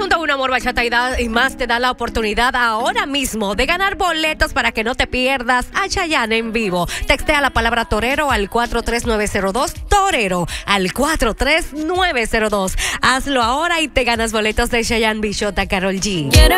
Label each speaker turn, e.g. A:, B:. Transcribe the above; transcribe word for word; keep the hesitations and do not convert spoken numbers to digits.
A: Junto a Un Amor Bachata y, da, y más te da la oportunidad ahora mismo de ganar boletos para que no te pierdas a Chayanne en vivo. Textea la palabra torero al cuatro tres nueve cero dos, torero al cuatro tres nueve cero dos. Hazlo ahora y te ganas boletos de Chayanne, Bichota, Karol G.